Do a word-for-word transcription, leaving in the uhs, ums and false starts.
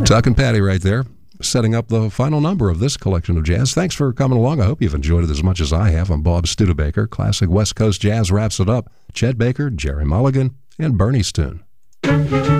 right. Tuck and Patty right there, setting up the final number of this collection of jazz. Thanks for coming along. I hope you've enjoyed it as much as I have. I'm Bob Studebaker. Classic West Coast Jazz wraps it up. Chet Baker, Jerry Mulligan, and Bernie's tune.